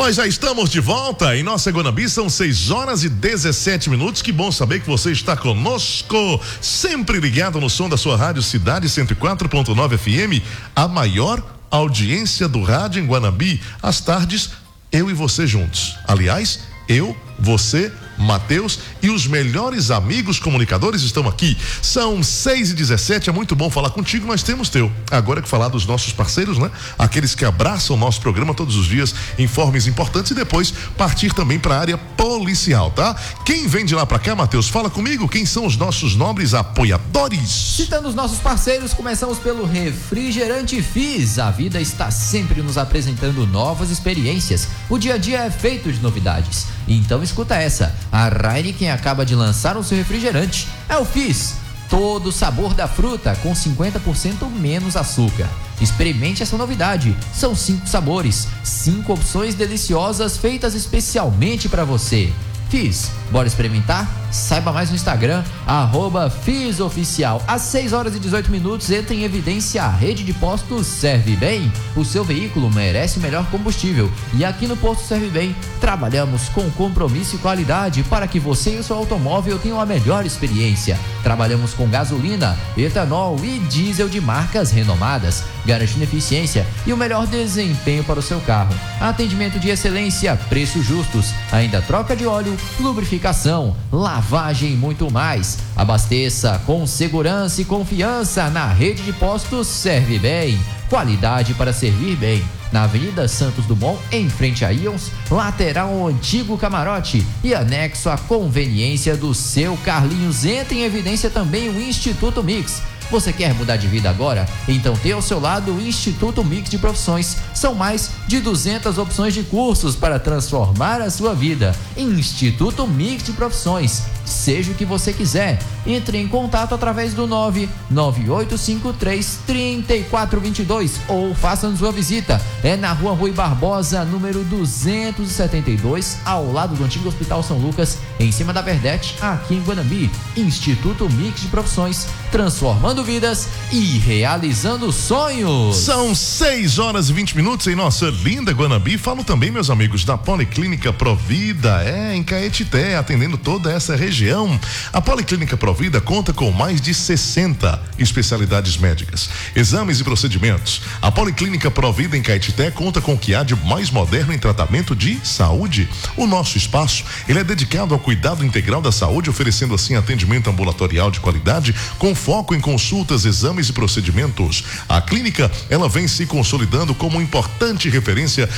Nós já estamos de volta em nossa Guanambi, são 6h17. Que bom saber que você está conosco, sempre ligado no som da sua rádio Cidade 104.9 FM, a maior audiência do rádio em Guanambi. Às tardes, eu e você juntos. Aliás, eu, você, Matheus e os melhores amigos comunicadores estão aqui. São 6h17, é muito bom falar contigo, mas temos agora que falar dos nossos parceiros, né? Aqueles que abraçam o nosso programa todos os dias, informes importantes e depois partir também para a área policial, tá? Quem vem de lá para cá, Matheus, fala comigo, quem são os nossos nobres apoiadores? Citando os nossos parceiros, começamos pelo Refrigerante Fizz. A vida está sempre nos apresentando novas experiências. O dia a dia é feito de novidades. Então escuta essa. A Heineken acaba de lançar o seu refrigerante. É o Fizz, todo o sabor da fruta com 50% menos açúcar. Experimente essa novidade. São 5 sabores, 5 opções deliciosas feitas especialmente para você. Fizz, bora experimentar? Saiba mais no Instagram, @FizzOficial. Às 6h18, entra em evidência a rede de postos Serve Bem. O seu veículo merece o melhor combustível. E aqui no Posto Serve Bem, trabalhamos com compromisso e qualidade para que você e o seu automóvel tenham a melhor experiência. Trabalhamos com gasolina, etanol e diesel de marcas renomadas, garantindo eficiência e o melhor desempenho para o seu carro. Atendimento de excelência, preços justos, ainda troca de óleo, lubrificação, lavagem e muito mais. Abasteça com segurança e confiança na rede de postos Serve Bem. Qualidade para servir bem. Na Avenida Santos Dumont, em frente a Ions, lateral ao antigo camarote e anexo à conveniência do seu Carlinhos. Entra em evidência também o Instituto Mix. Você quer mudar de vida agora? Então tem ao seu lado o Instituto Mix de Profissões. São mais de 200 opções de cursos para transformar a sua vida. Instituto Mix de Profissões. Seja o que você quiser. Entre em contato através do 99853-3422 ou faça sua visita. É na Rua Rui Barbosa, número 272, ao lado do antigo Hospital São Lucas, em cima da Verdete, aqui em Guanambi. Instituto Mix de Profissões, transformando vidas e realizando sonhos. São 6h20 em nossa linda Guanambi. Falo também, meus amigos, da Policlínica Provida, em Caetité, atendendo toda essa região. A Policlínica Provida conta com mais de 60 especialidades médicas, exames e procedimentos. A Policlínica Provida em Caetité conta com o que há de mais moderno em tratamento de saúde. O nosso espaço, ele é dedicado ao cuidado integral da saúde, oferecendo assim atendimento ambulatorial de qualidade, com foco em consultas, exames e procedimentos. A clínica, ela vem se consolidando como importante referência